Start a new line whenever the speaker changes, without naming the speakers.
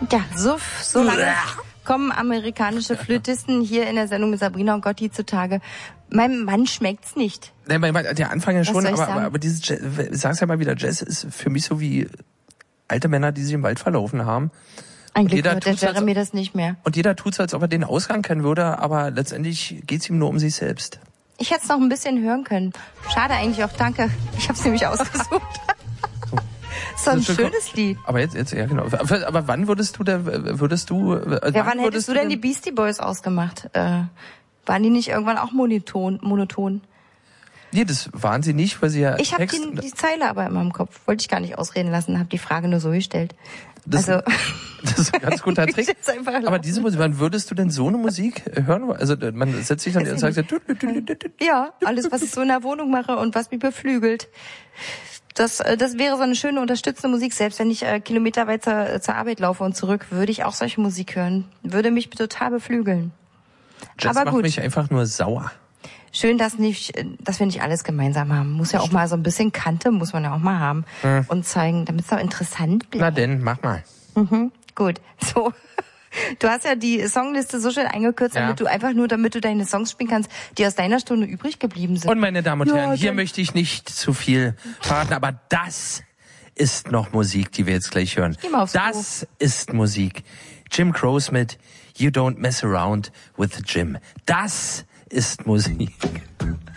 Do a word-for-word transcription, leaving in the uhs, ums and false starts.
Ja, so, so lange kommen amerikanische Flötisten hier in der Sendung mit Sabrina und Gotti zutage. Meinem Mann schmeckt's nicht.
Nein, der Anfang ja schon, aber, aber, aber dieses Jazz, ich sag's ja mal wieder, Jazz ist für mich so wie alte Männer, die sich im Wald verlaufen haben.
Eigentlich hört der Jeremy das nicht mehr.
Und jeder tut's, als ob er den Ausgang kennen würde, aber letztendlich geht's ihm nur um sich selbst.
Ich hätte es noch ein bisschen hören können. Schade eigentlich auch, danke. Ich habe es nämlich ausgesucht. So ein schönes Lied.
Aber jetzt, jetzt, ja genau. Aber wann würdest du denn, würdest du... Äh,
ja, wann hättest du denn die Beastie Boys ausgemacht? Äh, waren die nicht irgendwann auch monoton? monoton?
Nee, das waren sie nicht, weil sie ja...
Ich habe die, die Zeile aber immer im Kopf. Wollte ich gar nicht ausreden lassen, habe die Frage nur so gestellt.
Das,
also,
das ist ein ganz guter Trick. Aber diese Musik, wann würdest du denn so eine Musik hören? Also man setzt sich dann und sagt...
Ja, alles, was ich so in der Wohnung mache und was mich beflügelt. Das, das wäre so eine schöne unterstützende Musik. Selbst wenn ich äh, kilometerweit zur, zur Arbeit laufe und zurück, würde ich auch solche Musik hören. Würde mich total beflügeln.
Jazz
aber
macht
gut.
mich einfach nur sauer.
Schön, dass nicht, dass wir nicht alles gemeinsam haben. Muss ja auch mal so ein bisschen Kante, muss man ja auch mal haben. Hm. Und zeigen, damit es auch interessant bleibt.
Na denn, mach mal.
Mhm, gut. So. Du hast ja die Songliste so schön eingekürzt, damit ja. du einfach nur, damit du deine Songs spielen kannst, die aus deiner Stunde übrig geblieben sind.
Und meine Damen und Herren,
ja,
hier möchte ich nicht zu viel verraten, aber das ist noch Musik, die wir jetzt gleich hören. Das Klo. ist Musik. Jim Croce mit You Don't Mess Around with Jim. Das ist Musik.